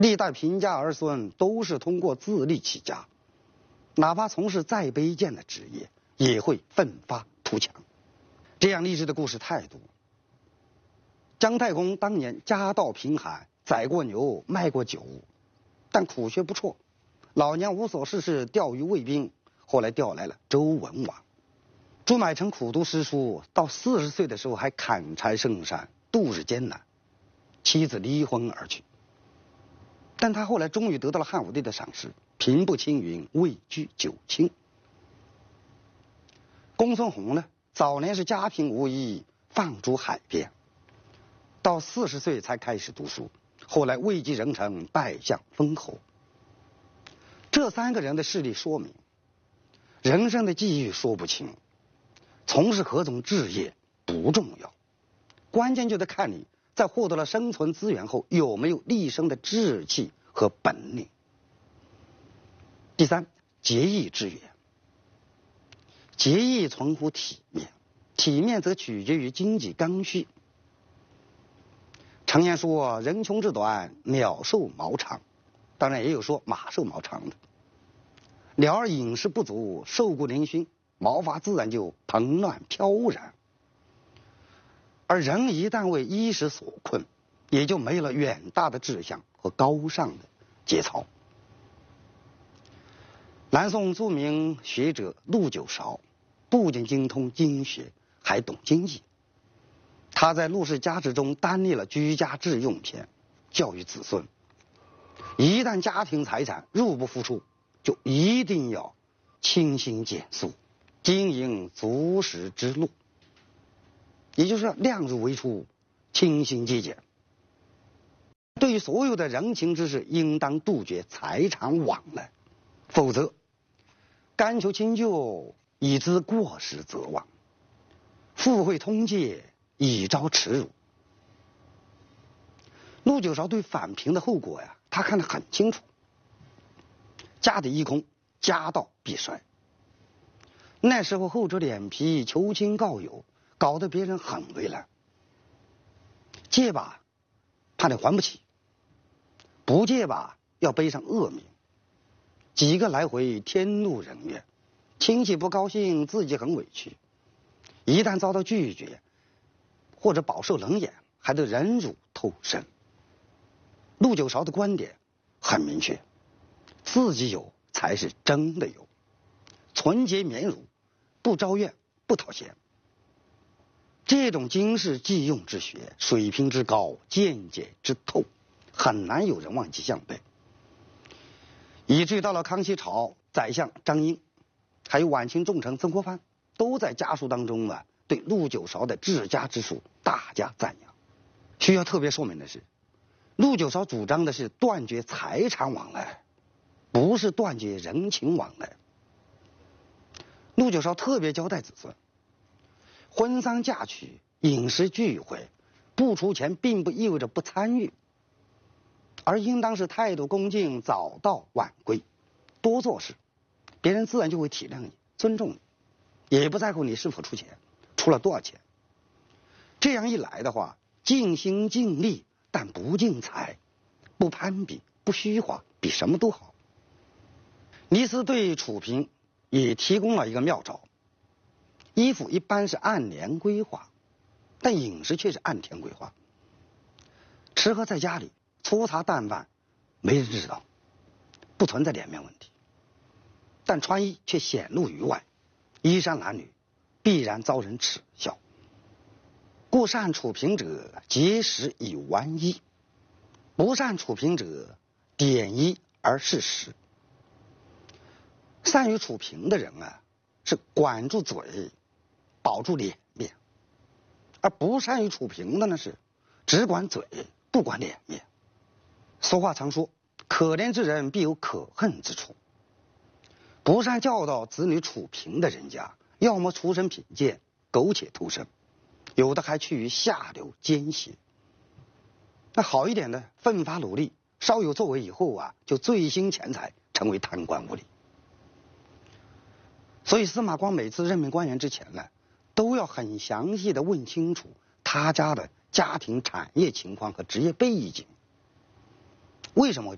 历代贫家儿孙都是通过自立起家，哪怕从事再卑贱的职业，也会奋发图强。这样励志的故事太多。姜太公当年家道贫寒，宰过牛，卖过酒，但苦学不辍。老娘无所事事，钓鱼卫兵，后来调来了周文王。朱买臣苦读诗书，到40岁的时候还砍柴升山，度日艰难，妻子离婚而去。但他后来终于得到了汉武帝的赏识，平步青云，位居九卿。公孙弘呢，早年是家贫无依，放逐海边，到40岁才开始读书，后来位极人臣，拜相封侯。这3个人的事例说明，人生的际遇说不清，从事何种职业不重要，关键就得看你在获得了生存资源后有没有立身的志气和本领。第3，节义之源。节义存乎体面，体面则取决于经济刚需。常言说人穷志短，鸟瘦毛长，当然也有说马瘦毛长的。鸟儿饮食不足，瘦骨嶙峋，毛发自然就蓬乱飘然。而人一旦为衣食所困，也就没了远大的志向和高尚的节操。南宋著名学者陆九韶不仅精通经学，还懂经济。他在《陆氏家志》中单列了居家治用篇，教育子孙：一旦家庭财产入不敷出，就一定要清心简素，经营足食之路，也就是量入为出，清心节俭。对于所有的人情之事，应当杜绝财产往来，否则甘求清就，以资过失则亡；附会通戒，以招耻辱。陆九韶对反贫的后果呀，他看得很清楚。家底一空，家道必衰。那时候厚着脸皮求亲告友，搞得别人很为难。借吧，怕你还不起；不借吧，要背上恶名。几个来回，天怒人怨，亲戚不高兴，自己很委屈。一旦遭到拒绝，或者饱受冷眼，还得忍辱偷生。陆九韶的观点很明确，自己有才是真的有，纯洁绵儒，不招怨，不讨嫌。这种经世济用之学，水平之高，见解之透，很难有人望其项背。以至于到了康熙朝，宰相张英，还有晚清重臣曾国藩，都在家书当中对陆九韶的治家之术大加赞扬。需要特别说明的是，陆九韶主张的是断绝财产往来，不是断绝人情往来。陆九韶特别交代子孙，婚丧嫁娶、饮食聚会，不出钱并不意味着不参与，而应当是态度恭敬，早到晚归，多做事，别人自然就会体谅你，尊重你，也不在乎你是否出钱，出了多少钱。这样一来的话，尽心尽力，但不尽财，不攀比，不虚华，比什么都好。尼斯对储贫也提供了一个妙招。衣服一般是按年规划，但饮食却是按天规划。吃喝在家里，粗茶淡饭，没人知道，不存在脸面问题。但穿衣却显露于外，衣衫褴褛，必然遭人耻笑。故善储贫者，节食以玩衣；不善储贫者，典衣而事食。善于储贫的人是管住嘴，保住脸面；而不善于储贫的呢，是只管嘴，不管脸面。俗话常说，可怜之人必有可恨之处。不善教导子女储贫的人家，要么出身贫贱，苟且偷生，有的还趋于下流奸邪。那好一点的，奋发努力，稍有作为以后就醉心钱财，成为贪官污吏。所以司马光每次任命官员之前都要很详细的问清楚他家的家庭产业情况和职业背景。为什么会